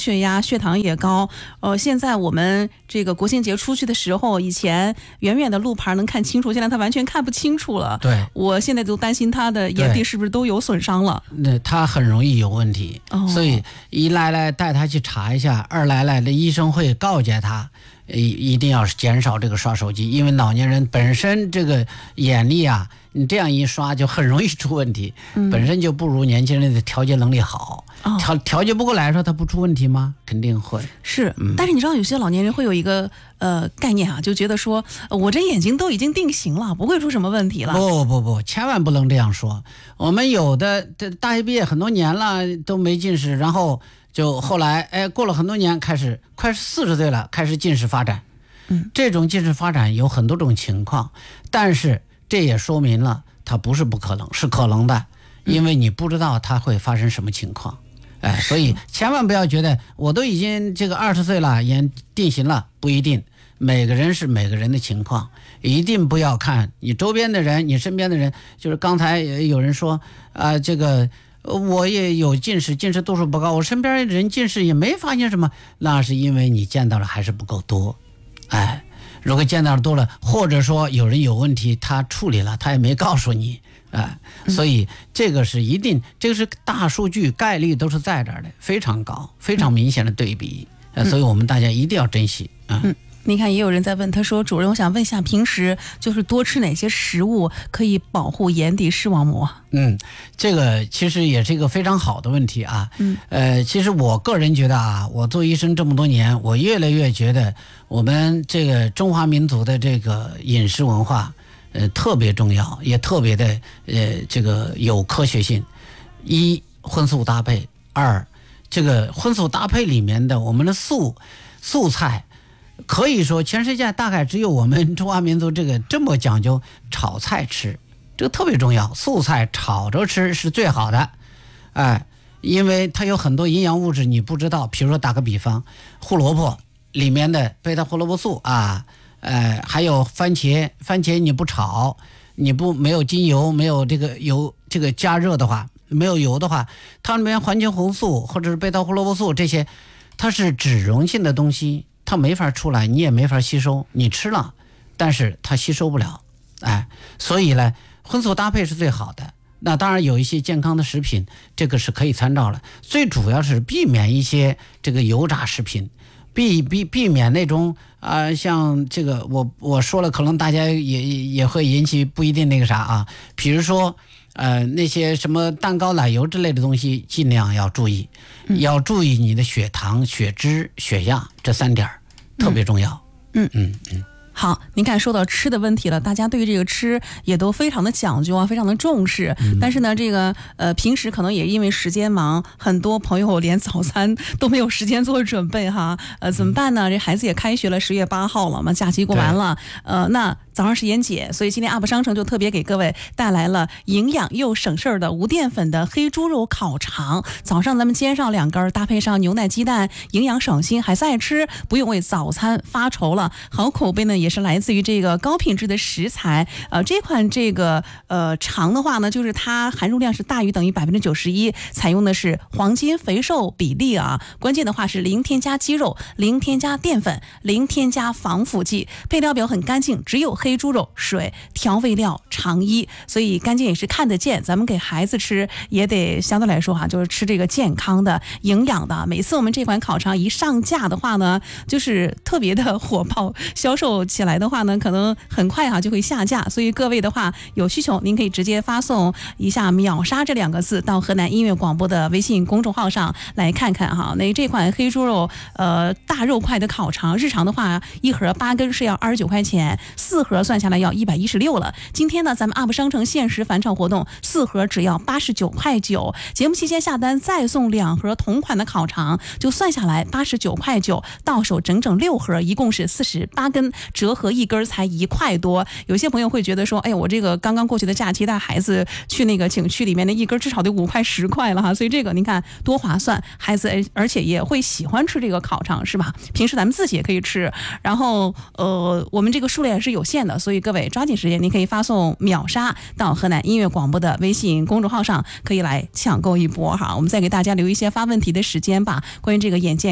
血压、血糖也高。现在我们这个国庆节出去的时候，以前远远的路牌能看清楚，现在他完全看不清楚了。 对， 我现在都担心他的眼底是不是都有损伤了。 那他很容易有问题，所以一来带他去查一下，二来的医生会告诫他，一定要减少这个刷手机，因为老年人本身这个眼力啊，你这样一刷就很容易出问题，本身就不如年轻人的调节能力好。调节不过来说，他不出问题吗？肯定会。 是，但是你知道有些老年人会有一个概念啊，就觉得说我这眼睛都已经定型了，不会出什么问题了。 不，千万不能这样说。我们有的大学毕业很多年了都没近视，然后就后来过了很多年，开始快40岁了，开始近视发展。这种近视发展有很多种情况，但是这也说明了它不是不可能，是可能的，因为你不知道它会发生什么情况。所以千万不要觉得我都已经这个20岁了，眼定型了，不一定，每个人是每个人的情况，一定不要看你周边的人，你身边的人。就是刚才有人说这个我也有近视，近视度数不高，我身边人近视也没发现什么，那是因为你见到了还是不够多。如果见到的多了，或者说有人有问题他处理了，他也没告诉你。所以这个是一定，这个是大数据，概率都是在这儿的，非常高，非常明显的对比。所以我们大家一定要珍惜。 你看也有人在问，他说主任，我想问一下，平时就是多吃哪些食物可以保护眼底视网膜？ 这个其实也是一个非常好的问题啊。其实我个人觉得我做医生这么多年，我越来越觉得我们这个中华民族的这个饮食文化特别重要，也特别的这个有科学性。一，荤素搭配；二，这个荤素搭配里面的我们的素菜，可以说全世界大概只有我们中华民族这么讲究炒菜吃，这个特别重要，素菜炒着吃是最好的。因为它有很多营养物质你不知道，比如说打个比方，胡萝卜里面的贝塔胡萝卜素还有番茄你不炒，你没有精油，没有这个油，这个加热的话，没有油的话，它里面环形红素或者是贝塔胡萝卜素这些，它是脂溶性的东西，它没法出来，你也没法吸收，你吃了但是它吸收不了。所以呢荤素搭配是最好的。那当然有一些健康的食品，这个是可以参照了，最主要是避免一些这个油炸食品，避免那种像这个我说了，可能大家也会引起不一定那个啥比如说那些什么蛋糕、奶油之类的东西，尽量要注意，要注意你的血糖、血脂、血压这3点特别重要。 好，您看说到吃的问题了，大家对于这个吃也都非常的讲究非常的重视。但是呢，这个平时可能也因为时间忙，很多朋友连早餐都没有时间做准备怎么办呢？这孩子也开学了，10月8号了嘛，假期过完了，那早上时间紧，所以今天UP商城就特别给各位带来了营养又省事儿的无淀粉的黑猪肉烤肠。早上咱们煎上2根，搭配上牛奶鸡蛋，营养省心，孩子爱吃，不用为早餐发愁了。好口碑呢，也是来自于这个高品质的食材。这款这个肠的话呢，就是它含肉量是大于等于91%，采用的是黄金肥瘦比例关键的话是零添加鸡肉，零添加淀粉，零添加防腐剂，配料表很干净，只有黑猪肉、水、调味料、肠衣，所以干净也是看得见。咱们给孩子吃也得相对来说就是吃这个健康的、营养的。每次我们这款烤肠一上架的话呢，就是特别的火爆，销售起来的话呢，可能很快就会下架。所以各位的话有需求，您可以直接发送一下秒杀这2个字到河南音乐广播的微信公众号上来看看那这款黑猪肉大肉块的烤肠，日常的话1盒8根是要29块钱，4盒算下来要116了。今天呢，咱们UP商城限时返场活动，4盒只要89.9块。节目期间下单再送2盒同款的烤肠，就算下来89.9块，到手整整6盒，一共是48根，折合1根才1块多。有些朋友会觉得说，哎呀，我这个刚刚过去的假期带孩子去那个景区里面的1根至少得5块10块了所以这个您看多划算，孩子而且也会喜欢吃这个烤肠是吧？平时咱们自己也可以吃。然后我们这个数量也是有限的，所以各位抓紧时间，您可以发送秒杀到河南音乐广播的微信公众号上，可以来抢购一波我们再给大家留一些发问题的时间吧，关于这个眼健